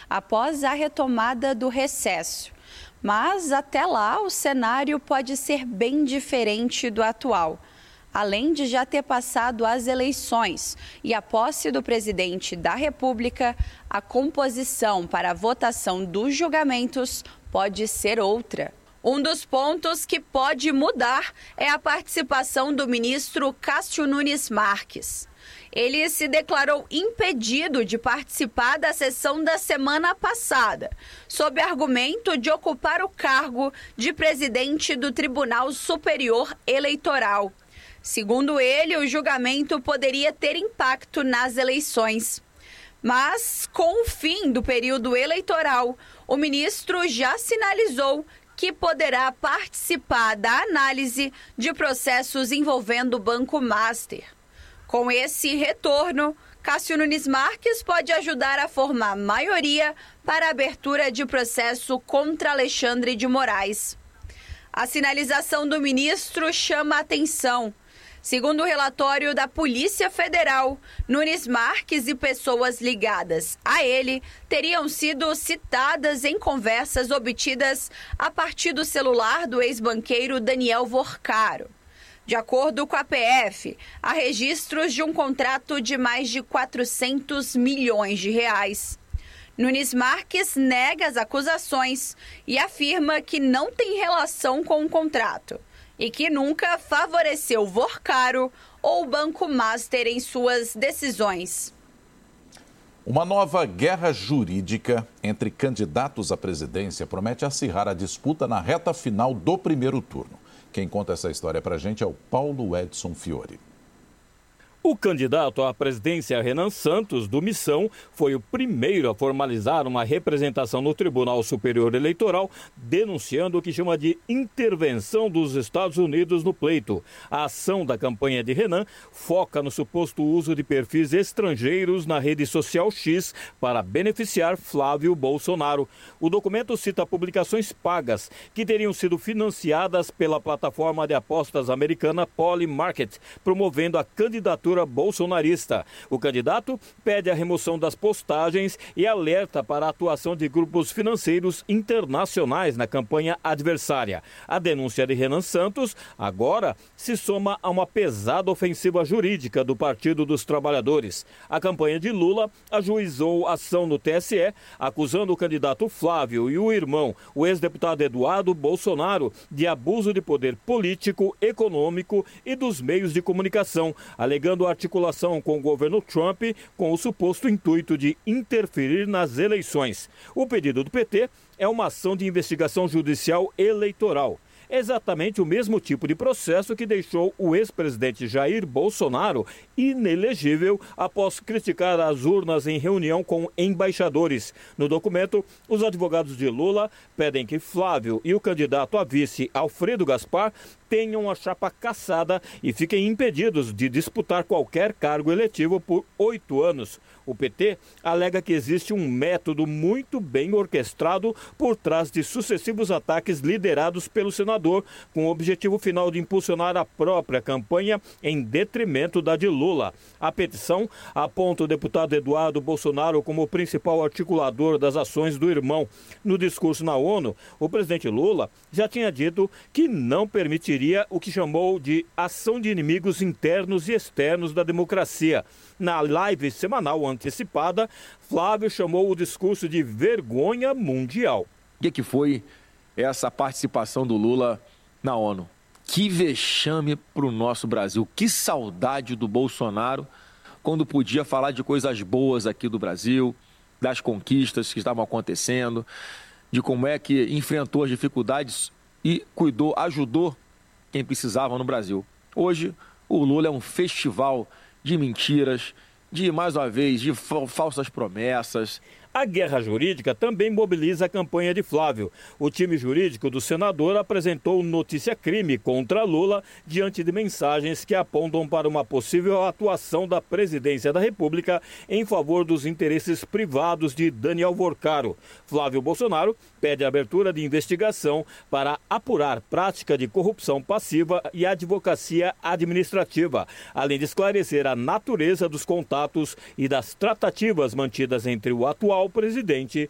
após a retomada do recesso. Mas, até lá, o cenário pode ser bem diferente do atual. Além de já ter passado as eleições e a posse do presidente da República, a composição para a votação dos julgamentos pode ser outra. Um dos pontos que pode mudar é a participação do ministro Cássio Nunes Marques. Ele se declarou impedido de participar da sessão da semana passada, sob argumento de ocupar o cargo de presidente do Tribunal Superior Eleitoral. Segundo ele, o julgamento poderia ter impacto nas eleições. Mas, com o fim do período eleitoral, o ministro já sinalizou que poderá participar da análise de processos envolvendo o Banco Master. Com esse retorno, Cássio Nunes Marques pode ajudar a formar maioria para a abertura de processo contra Alexandre de Moraes. A sinalização do ministro chama a atenção. Segundo o relatório da Polícia Federal, Nunes Marques e pessoas ligadas a ele teriam sido citadas em conversas obtidas a partir do celular do ex-banqueiro Daniel Vorcaro. De acordo com a PF, há registros de um contrato de mais de 400 milhões de reais. Nunes Marques nega as acusações e afirma que não tem relação com o contrato e que nunca favoreceu Vorcaro ou o Banco Master em suas decisões. Uma nova guerra jurídica entre candidatos à presidência promete acirrar a disputa na reta final do primeiro turno. Quem conta essa história pra gente é o Paulo Edson Fiore. O candidato à presidência Renan Santos, do Missão, foi o primeiro a formalizar uma representação no Tribunal Superior Eleitoral, denunciando o que chama de intervenção dos Estados Unidos no pleito. A ação da campanha de Renan foca no suposto uso de perfis estrangeiros na rede social X para beneficiar Flávio Bolsonaro. O documento cita publicações pagas que teriam sido financiadas pela plataforma de apostas americana Polymarket, promovendo a candidatura bolsonarista. O candidato pede a remoção das postagens e alerta para a atuação de grupos financeiros internacionais na campanha adversária. A denúncia de Renan Santos agora se soma a uma pesada ofensiva jurídica do Partido dos Trabalhadores. A campanha de Lula ajuizou ação no TSE, acusando o candidato Flávio e o irmão, o ex-deputado Eduardo Bolsonaro, de abuso de poder político, econômico e dos meios de comunicação, alegando articulação com o governo Trump com o suposto intuito de interferir nas eleições. O pedido do PT é uma ação de investigação judicial eleitoral. Exatamente o mesmo tipo de processo que deixou o ex-presidente Jair Bolsonaro inelegível após criticar as urnas em reunião com embaixadores. No documento, os advogados de Lula pedem que Flávio e o candidato a vice Alfredo Gaspar tenham a chapa cassada e fiquem impedidos de disputar qualquer cargo eletivo por 8 anos. O PT alega que existe um método muito bem orquestrado por trás de sucessivos ataques liderados pelo senador, com o objetivo final de impulsionar a própria campanha em detrimento da de Lula. A petição aponta o deputado Eduardo Bolsonaro como o principal articulador das ações do irmão. No discurso na ONU, o presidente Lula já tinha dito que não permitiria o que chamou de ação de inimigos internos e externos da democracia. Na live semanal antecipada, Flávio chamou o discurso de vergonha mundial. O que foi essa participação do Lula na ONU? Que vexame para o nosso Brasil, que saudade do Bolsonaro, quando podia falar de coisas boas aqui do Brasil, das conquistas que estavam acontecendo, de como é que enfrentou as dificuldades e cuidou, ajudou quem precisava no Brasil. Hoje, o Lula é um festival de mentiras, de, mais uma vez, de falsas promessas. A guerra jurídica também mobiliza a campanha de Flávio. O time jurídico do senador apresentou notícia-crime contra Lula diante de mensagens que apontam para uma possível atuação da presidência da República em favor dos interesses privados de Daniel Vorcaro. Flávio Bolsonaro pede a abertura de investigação para apurar prática de corrupção passiva e advocacia administrativa, além de esclarecer a natureza dos contatos e das tratativas mantidas entre o atual presidente